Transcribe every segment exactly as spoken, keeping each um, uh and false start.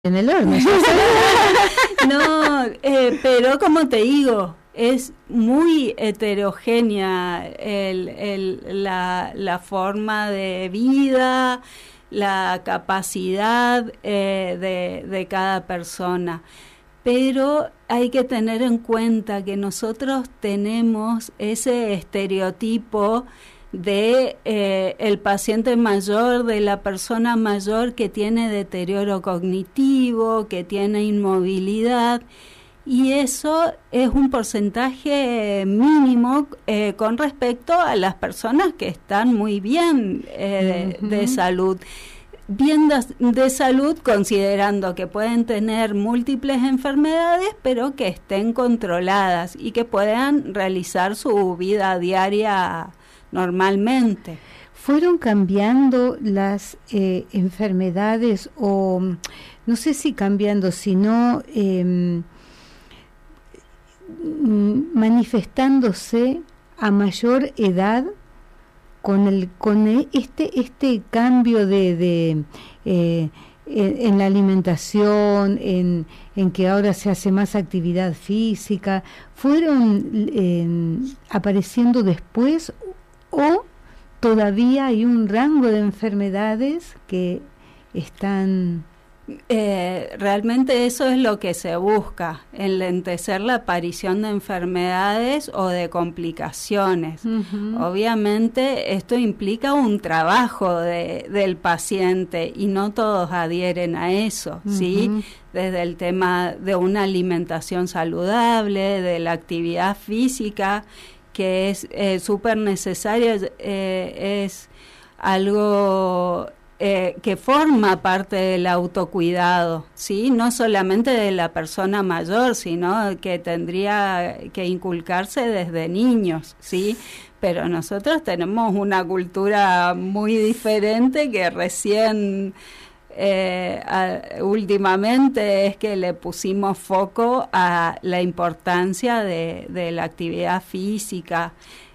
en el horno. No, eh, pero como te digo, es muy heterogénea el, el, la, la forma de vida, la capacidad eh, de, de cada persona. Pero hay que tener en cuenta que nosotros tenemos ese estereotipo de eh, el paciente mayor, de la persona mayor que tiene deterioro cognitivo, que tiene inmovilidad, y eso es un porcentaje mínimo eh, con respecto a las personas que están muy bien eh, uh-huh. de, de salud. Bien de, de salud, considerando que pueden tener múltiples enfermedades, pero que estén controladas y que puedan realizar su vida diaria normalmente. ¿Fueron cambiando las eh, enfermedades o, no sé si cambiando, sino eh, manifestándose a mayor edad con el con este este cambio de, de eh, en, en la alimentación, en, en que ahora se hace más actividad física? ¿Fueron eh, apareciendo después o todavía hay un rango de enfermedades que están...? Eh, realmente eso es lo que se busca, enlentecer la aparición de enfermedades o de complicaciones. Uh-huh. Obviamente esto implica un trabajo de, del paciente y no todos adhieren a eso, uh-huh. ¿sí? Desde el tema de una alimentación saludable, de la actividad física, que es eh, súper necesaria, eh, es algo... Eh, que forma parte del autocuidado, ¿sí? No solamente de la persona mayor, sino que tendría que inculcarse desde niños, ¿sí? Pero nosotros tenemos una cultura muy diferente que recién, eh, a, últimamente, es que le pusimos foco a la importancia de, de la actividad física.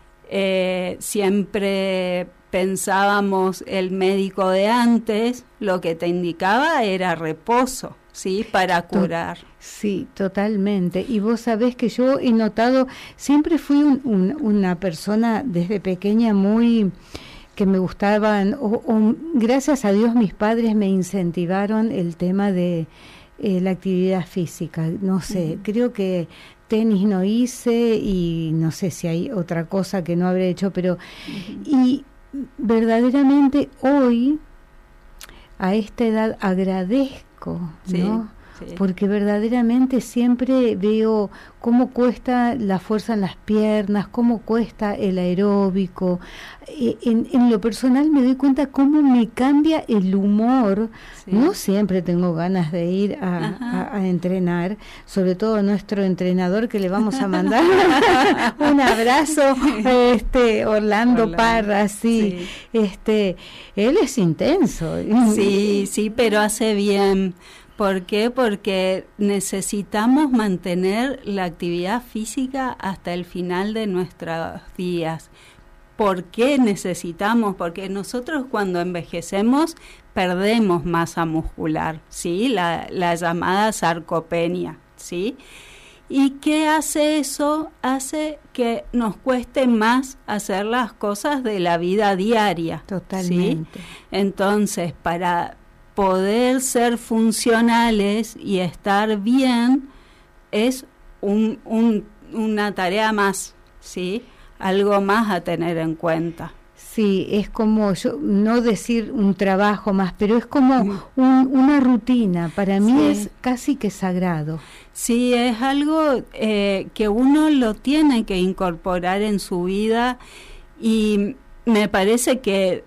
Eh, siempre pensábamos, el médico de antes lo que te indicaba era reposo, ¿sí? Para curar. Sí, totalmente. Y vos sabés que yo he notado, siempre fui un, un, una persona desde pequeña muy... que me gustaban, o, o, gracias a Dios mis padres me incentivaron el tema de eh, la actividad física. No sé, uh-huh. creo que tenis no hice y no sé si hay otra cosa que no habré hecho, pero... Uh-huh. Y verdaderamente hoy, a esta edad, agradezco, sí, ¿no? Sí. Porque verdaderamente siempre veo cómo cuesta la fuerza en las piernas, cómo cuesta el aeróbico. Eh, en, en lo personal me doy cuenta cómo me cambia el humor. Sí. No siempre tengo ganas de ir a, a, a entrenar, sobre todo a nuestro entrenador, que le vamos a mandar un abrazo, este Orlando, Orlando Parra, sí. sí. Este, él es intenso. Sí, sí, pero hace bien. ¿Por qué? Porque necesitamos mantener la actividad física hasta el final de nuestros días. ¿Por qué necesitamos? Porque nosotros cuando envejecemos perdemos masa muscular, ¿sí? La, la llamada sarcopenia, ¿sí? ¿Y qué hace eso? Hace que nos cueste más hacer las cosas de la vida diaria. Totalmente. ¿Sí? Entonces, para poder ser funcionales y estar bien es un, un, una tarea más, ¿sí? Algo más a tener en cuenta. Sí, es como, yo no decir un trabajo más, pero es como mm. un, una rutina, para mí sí. es casi que sagrado. Sí, es algo eh, que uno lo tiene que incorporar en su vida y me parece que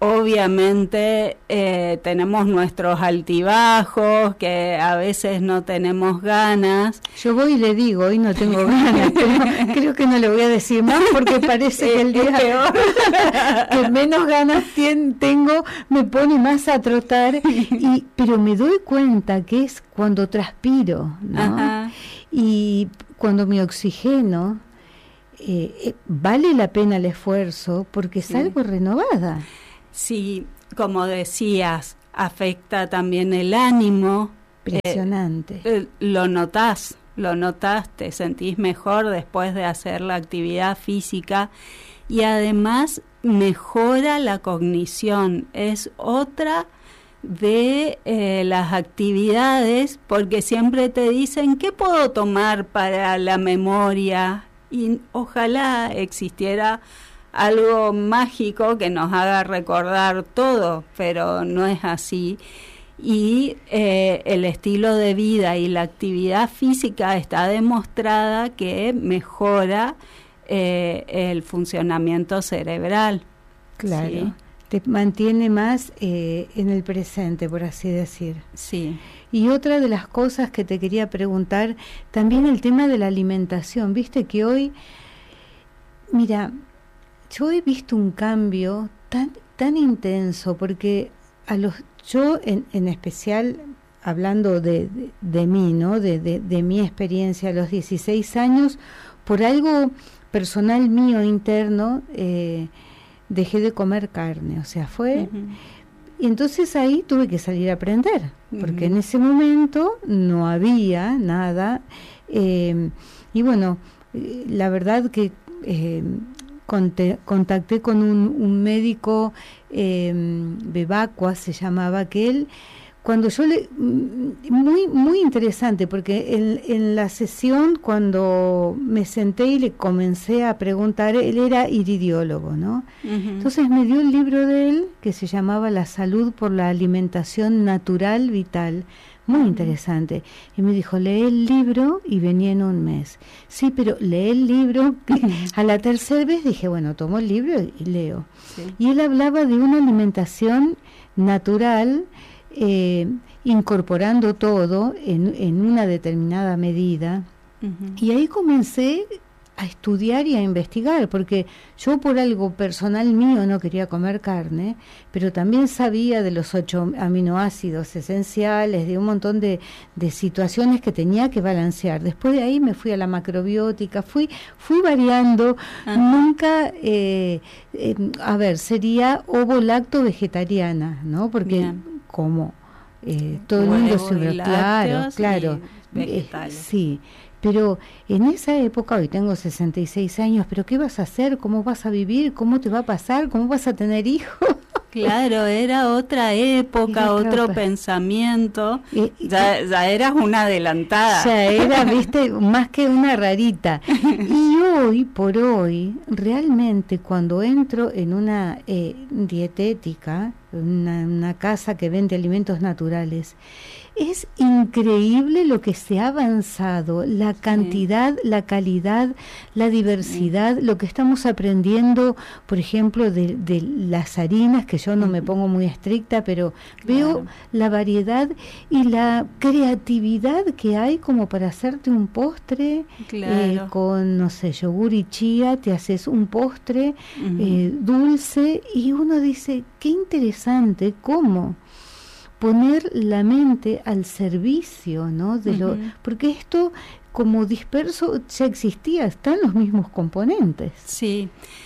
obviamente eh, tenemos nuestros altibajos, que a veces no tenemos ganas. Yo voy y le digo, hoy no tengo ganas, pero creo que no le voy a decir más porque parece que el día peor que menos ganas tien, tengo me pone más a trotar, y, pero me doy cuenta que es cuando transpiro, ¿no? Ajá. Y cuando me oxigeno, eh, eh, vale la pena el esfuerzo porque sí. salgo renovada. Sí, como decías, afecta también el ánimo, Impresionante. Eh, eh, lo notás, lo notás, te sentís mejor después de hacer la actividad física y además mejora la cognición. Es otra de eh, las actividades, porque siempre te dicen ¿qué puedo tomar para la memoria? Y ojalá existiera algo mágico que nos haga recordar todo, pero no es así. Y eh, el estilo de vida y la actividad física está demostrada que mejora eh, el funcionamiento cerebral. Claro. ¿Sí? Te mantiene más eh, en el presente, por así decir. Sí. Y otra de las cosas que te quería preguntar, también el tema de la alimentación. Viste que hoy, mira, yo he visto un cambio tan tan intenso, porque a los yo en, en especial, hablando de, de, de mí, ¿no? De, de, de mi experiencia a los dieciséis años, por algo personal mío interno, eh, dejé de comer carne, o sea, fue... Uh-huh. Y entonces ahí tuve que salir a aprender, porque uh-huh. en ese momento no había nada. Eh, y bueno, eh, la verdad que eh, conte, contacté con un, un médico, eh, Bebacua se llamaba, que él... Cuando yo le... Muy muy interesante, porque en, en la sesión, cuando me senté y le comencé a preguntar, él era iridiólogo, ¿no? Uh-huh. Entonces me dio el libro de él, que se llamaba La salud por la alimentación natural vital, muy uh-huh. interesante. Y me dijo, lee el libro y venía en un mes. Sí, pero lee el libro. Uh-huh. A la tercera vez dije, bueno, tomo el libro y leo. Sí. Y él hablaba de una alimentación natural, Eh, incorporando todo en, en una determinada medida. Uh-huh. Y ahí comencé a estudiar y a investigar, porque yo por algo personal mío no quería comer carne, pero también sabía de los ocho aminoácidos esenciales, de un montón de, de situaciones que tenía que balancear. Después de ahí me fui a la macrobiótica, fui fui variando. Uh-huh. Nunca, eh, eh, a ver, sería ovo-lacto vegetariana, ¿no? Porque Bien. como eh, todo Huevo el mundo se claro, claro, vegetales. Eh, sí, pero en esa época, hoy tengo sesenta y seis años, pero ¿qué vas a hacer? ¿Cómo vas a vivir? ¿Cómo te va a pasar? ¿Cómo vas a tener hijos? Claro, era otra época, era otra otro época. pensamiento, y, y, ya, ya eras una adelantada. Ya era, viste, más que una rarita. Y hoy, por hoy, realmente cuando entro en una eh, dietética, una, una casa que vende alimentos naturales, es increíble lo que se ha avanzado, la cantidad, sí. la calidad, la diversidad, sí. lo que estamos aprendiendo, por ejemplo, de, de las harinas, que yo no me pongo muy estricta, pero claro. veo la variedad y la creatividad que hay como para hacerte un postre, claro. eh, con, no sé, yogur y chía, te haces un postre uh-huh. eh, dulce, y uno dice, qué interesante, ¿cómo? Poner la mente al servicio, ¿no? De uh-huh. lo, porque esto, como disperso, ya existía, están los mismos componentes. Sí.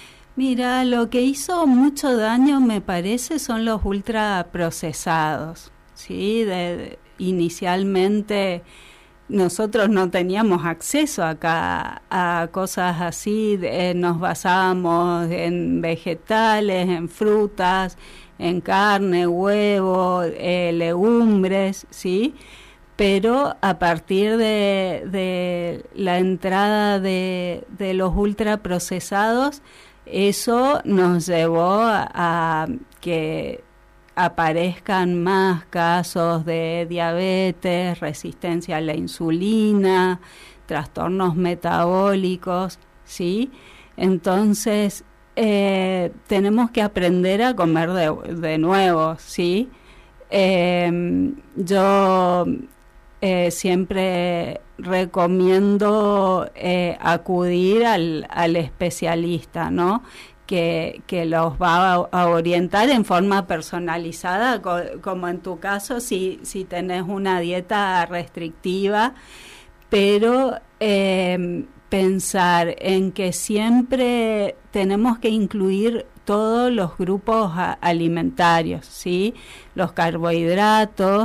Mira, lo que hizo mucho daño, me parece, son los ultraprocesados, ¿sí? De, de, inicialmente nosotros no teníamos acceso acá a cosas así, de, nos basábamos en vegetales, en frutas, en carne, huevo, eh, legumbres, ¿sí? Pero a partir de, de la entrada de, de los ultraprocesados, eso nos llevó a, a que aparezcan más casos de diabetes, resistencia a la insulina, trastornos metabólicos, ¿sí? Entonces, Eh, tenemos que aprender a comer de, de nuevo, ¿sí? Eh, yo eh, siempre recomiendo eh, acudir al, al especialista, ¿no? Que, que los va a, a orientar en forma personalizada, co, como en tu caso, si, si tenés una dieta restrictiva, pero... Eh, pensar en que siempre tenemos que incluir todos los grupos a, alimentarios, ¿sí? Los carbohidratos,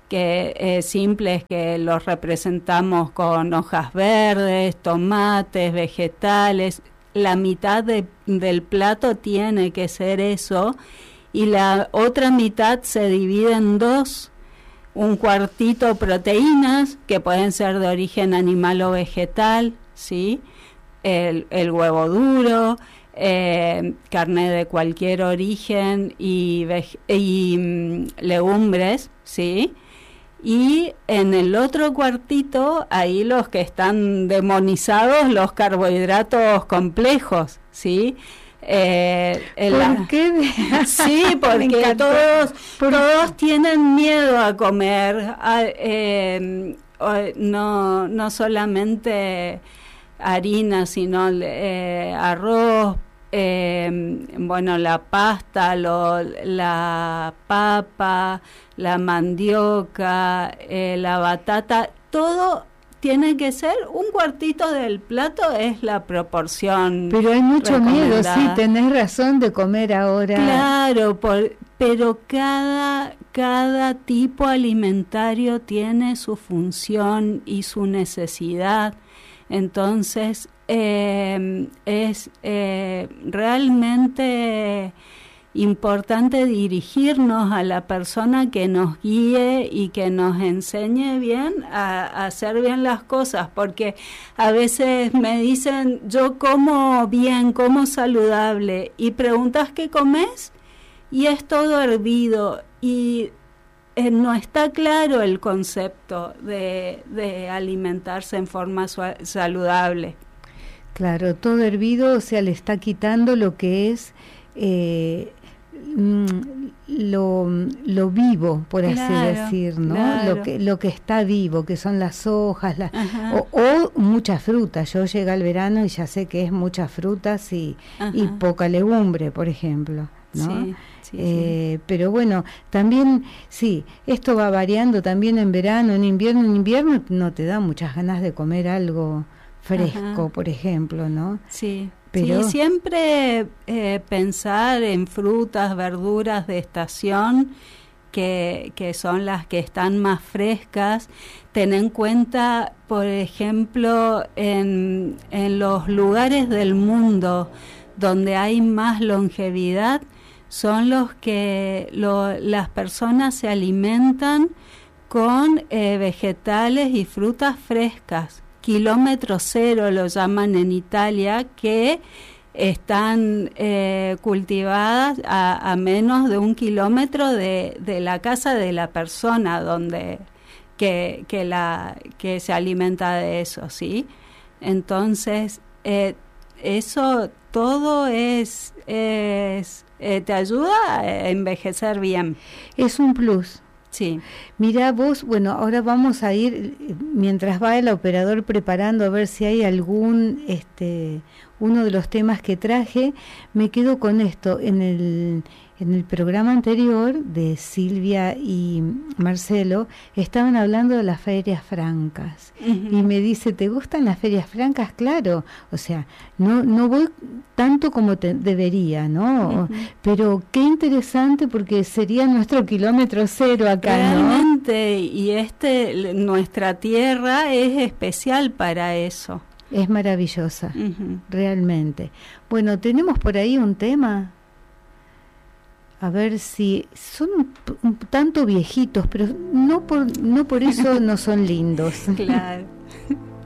que eh, simples, que los representamos con hojas verdes, tomates, vegetales. La mitad de, del plato tiene que ser eso, y la otra mitad se divide en dos. Un cuartito proteínas, que pueden ser de origen animal o vegetal, ¿sí? El, el huevo duro, eh, carne de cualquier origen y, vege- y mm, legumbres, ¿sí? Y en el otro cuartito, ahí los que están demonizados, los carbohidratos complejos, ¿sí? Eh, ¿Por la, qué? Sí, porque todos ¿Por todos tienen miedo a comer, a, eh, no no solamente harina, sino eh, arroz, eh, bueno, la pasta, lo, la papa, la mandioca, eh, la batata, todo tiene que ser un cuartito del plato, es la proporción. Pero hay mucho miedo, sí, tenés razón de comer ahora. Claro, por, pero cada, cada tipo alimentario tiene su función y su necesidad. Entonces, eh, es eh, realmente importante dirigirnos a la persona que nos guíe y que nos enseñe bien a, a hacer bien las cosas, porque a veces me dicen, yo como bien, como saludable, y preguntas qué comes y es todo hervido, y eh, no está claro el concepto de, de alimentarse en forma saludable. Claro, todo hervido, o sea, le está quitando lo que es eh, lo, lo vivo, por así Claro, decir, ¿no? claro. Lo que lo que está vivo, que son las hojas, la, o, o mucha fruta. Yo llega el verano y ya sé que es muchas frutas y, y poca legumbre, por ejemplo, ¿no? Sí, sí, eh, sí. Pero bueno, también, sí, esto va variando también en verano, en invierno. En invierno no te da muchas ganas de comer algo fresco, Ajá. por ejemplo, ¿no? Sí. Pero sí, siempre eh, pensar en frutas, verduras de estación, que, que son las que están más frescas. Ten en cuenta, por ejemplo, en, en los lugares del mundo donde hay más longevidad, son los que lo, las personas se alimentan con eh, vegetales y frutas frescas. Kilómetro cero lo llaman en Italia, que están eh, cultivadas a, a menos de un kilómetro de, de la casa de la persona donde que, que la que se alimenta de eso, ¿sí? Entonces eh, eso todo es, es eh, te ayuda a envejecer bien. Es un plus. Sí. Mira vos, bueno, ahora vamos a ir, mientras va el operador preparando, a ver si hay algún, este, uno de los temas que traje. Me quedo con esto. En el, en el programa anterior de Silvia y Marcelo estaban hablando de las ferias francas. Uh-huh. Y me dice, ¿te gustan las ferias francas? Claro, o sea, no no voy tanto como te debería, ¿no? Uh-huh. Pero qué interesante, porque sería nuestro kilómetro cero acá, realmente, ¿no? Y este, nuestra tierra es especial para eso. Es maravillosa, uh-huh. realmente. Bueno, tenemos por ahí un tema. A ver si son un, un tanto viejitos, pero no por no por eso no son lindos. Claro.